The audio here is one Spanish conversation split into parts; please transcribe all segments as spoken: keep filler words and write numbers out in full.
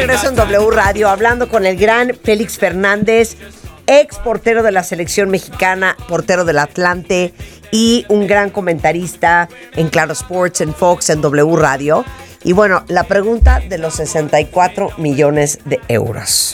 Regreso en W Radio hablando con el gran Félix Fernández, ex portero de la selección mexicana, portero del Atlante y un gran comentarista en Claro Sports, en Fox, en W Radio. Y bueno, la pregunta de los sesenta y cuatro millones de euros.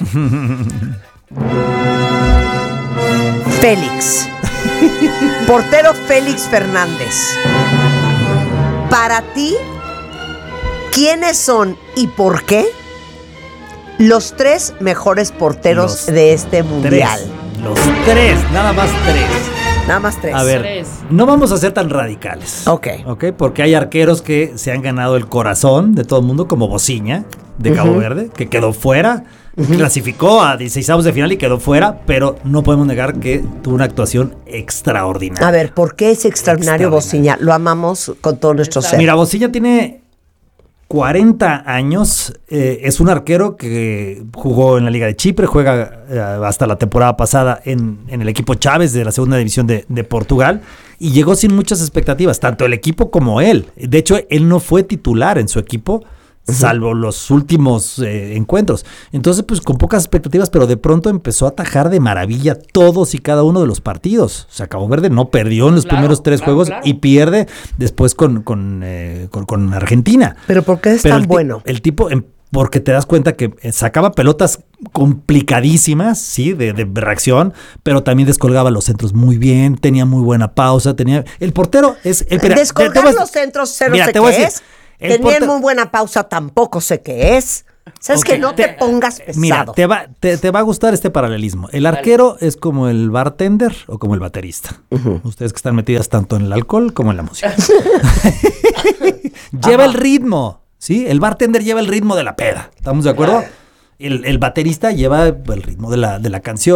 Félix, portero Félix Fernández, para ti, ¿quiénes son y por qué los tres mejores porteros los de este mundial? Tres, los tres, nada más tres. Nada más tres. A ver, tres. No vamos a ser tan radicales. Ok. Ok, porque hay arqueros que se han ganado el corazón de todo el mundo, como Bociña, de Cabo uh-huh. Verde, que quedó fuera, uh-huh. clasificó a dieciseisavos de final y quedó fuera, pero no podemos negar que tuvo una actuación extraordinaria. A ver, ¿por qué es extraordinario, extraordinario. Bociña? Lo amamos con todo nuestro ser. Mira, Bociña tiene cuarenta años, eh, es un arquero que jugó en la Liga de Chipre, juega eh, hasta la temporada pasada en, en el equipo Chávez de la segunda división de, de Portugal y llegó sin muchas expectativas, tanto el equipo como él. De hecho, él no fue titular en su equipo, uh-huh. salvo los últimos eh, encuentros. Entonces, pues con pocas expectativas, pero de pronto empezó a atajar de maravilla todos y cada uno de los partidos. O sea, Cabo Verde no perdió en los claro, primeros tres claro, juegos claro. y pierde después con, con, eh, con, con Argentina. ¿Pero por qué es pero tan el bueno? El tipo, porque te das cuenta que sacaba pelotas complicadísimas, sí, de, de reacción, pero también descolgaba los centros muy bien, tenía muy buena pausa, tenía... El portero es... El, mira, Descolgar te, te a, los centros, cero mira, sé qué decir, es... Tener porter... muy buena pausa tampoco sé qué es. ¿Sabes okay. que no te, te pongas pesado? Mira, te va, te, te va a gustar este paralelismo. El arquero Dale. es como el bartender o como el baterista. Uh-huh. Ustedes que están metidas tanto en el alcohol como en la música. Lleva Ajá. el ritmo, ¿sí? El bartender lleva el ritmo de la peda. ¿Estamos de acuerdo? El, el baterista lleva el ritmo de la, de la canción.